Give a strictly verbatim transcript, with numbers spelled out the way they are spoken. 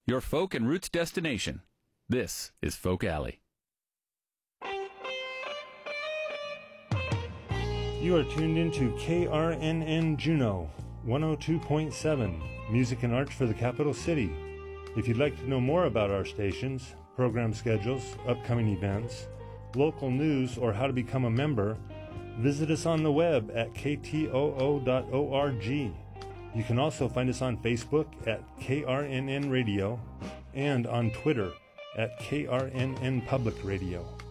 your folk and roots destination. This is Folk Alley. You are tuned into K R N N Juneau, one oh two point seven, music and arts for the capital city. If you'd like to know more about our stations, program schedules, upcoming events, local news, or how to become a member, visit us on the web at k t o o dot org. You can also find us on Facebook at K R N N Radio and on Twitter at K R N N Public Radio.